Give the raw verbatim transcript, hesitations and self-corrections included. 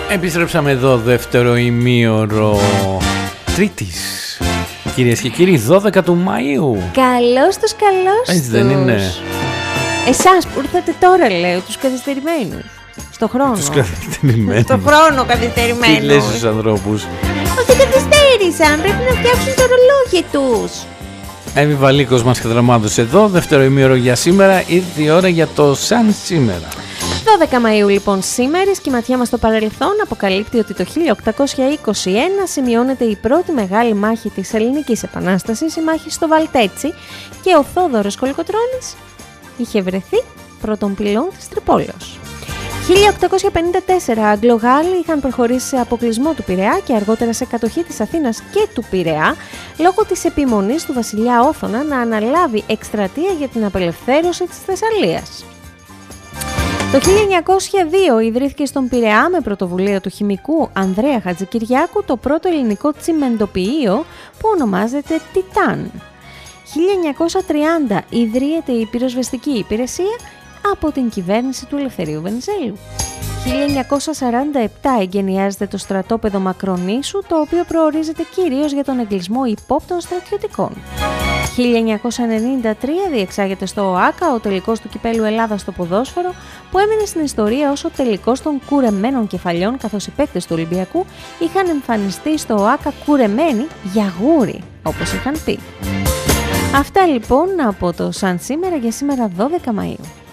Επιστρέψαμε εδώ, δεύτερο ημίωρο Τρίτης. Κυρίες και κύριοι, δώδεκα του Μαΐου. Καλώς τους, καλώς τους. Έτσι δεν είναι? Εσάς που ήρθατε τώρα, λέω, τους καθυστερημένους. Στο χρόνο. Τους καθυστερημένους. Στο χρόνο καθυστερημένους. Τι λες στους ανθρώπους? Ότι καθυστέρησαν, πρέπει να φτιάξουν το ρολόγι τους. Εύη Βαλίκος μας κατραμάδωσε εδώ, δεύτερο ημίωρο για σήμερα. Ήρθε η ώρα για το σαν σήμερα. δώδεκα Μαΐου λοιπόν σήμερα, η σκηματιά μας στο παρελθόν αποκαλύπτει ότι το χίλια οκτακόσια είκοσι ένα σημειώνεται η πρώτη μεγάλη μάχη της Ελληνικής Επανάστασης, η μάχη στο Βαλτέτσι, και ο Θόδωρος Κολοκοτρώνης είχε βρεθεί πρώτον πυλών της Τρυπόλεως. χίλια οκτακόσια πενήντα τέσσερα Αγγλογάλοι είχαν προχωρήσει σε αποκλεισμό του Πειραιά και αργότερα σε κατοχή της Αθήνας και του Πειραιά λόγω της επιμονής του βασιλιά Όθωνα να αναλάβει εκστρατεία για την απελευθέρωση της Θεσσαλίας. Το χίλια εννιακόσια δύο ιδρύθηκε στον Πειραιά με πρωτοβουλία του χημικού Ανδρέα Χατζικυριάκου το πρώτο ελληνικό τσιμεντοποιείο που ονομάζεται Τιτάν. χίλια εννιακόσια τριάντα ιδρύεται η πυροσβεστική υπηρεσία από την κυβέρνηση του Ελευθερίου Βενιζέλου. χίλια εννιακόσια σαράντα επτά εγκαινιάζεται το στρατόπεδο Μακρονήσου, το οποίο προορίζεται κυρίως για τον εγκλισμό υπόπτων στρατιωτικών. χίλια εννιακόσια ενενήντα τρία διεξάγεται στο ΟΑΚΑ ο τελικός του κυπέλου Ελλάδας στο ποδόσφαιρο, που έμεινε στην ιστορία ως ο τελικός των κουρεμένων κεφαλιών, καθώς οι παίκτες του Ολυμπιακού είχαν εμφανιστεί στο ΟΑΚΑ κουρεμένοι για γούρι, όπως είχαν πει. Αυτά λοιπόν από το σαν σήμερα για σήμερα δώδεκα Μαΐου.